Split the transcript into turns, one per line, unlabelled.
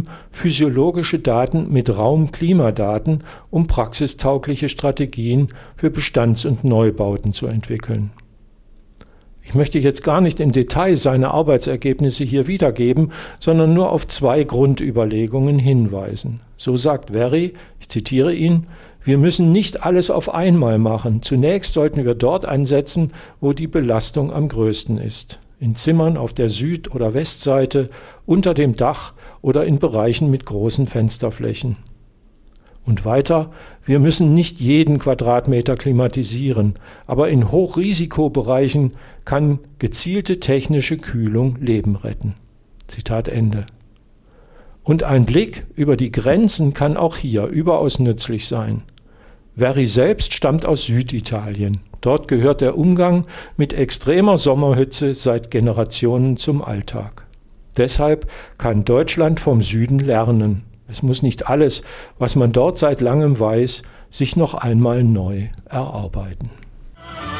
Unternehmen physiologische Daten mit Raum-Klimadaten, um praxistaugliche Strategien für Bestands- und Neubauten zu entwickeln. Ich möchte jetzt gar nicht im Detail seine Arbeitsergebnisse hier wiedergeben, sondern nur auf 2 Grundüberlegungen hinweisen. So sagt Verri, ich zitiere ihn: Wir müssen nicht alles auf einmal machen. Zunächst sollten wir dort ansetzen, wo die Belastung am größten ist. In Zimmern auf der Süd- oder Westseite, unter dem Dach oder in Bereichen mit großen Fensterflächen. Und weiter, wir müssen nicht jeden Quadratmeter klimatisieren, aber in Hochrisikobereichen kann gezielte technische Kühlung Leben retten. Zitat Ende. Und ein Blick über die Grenzen kann auch hier überaus nützlich sein. Verri selbst stammt aus Süditalien. Dort gehört der Umgang mit extremer Sommerhitze seit Generationen zum Alltag. Deshalb kann Deutschland vom Süden lernen. Es muss nicht alles, was man dort seit langem weiß, sich noch einmal neu erarbeiten.